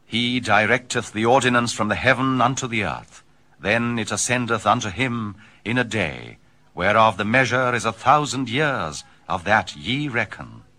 He directeth the ordinance from the heaven unto the earth. Then it ascendeth unto him in a day, whereof the measure is 1,000 years, of that ye reckon.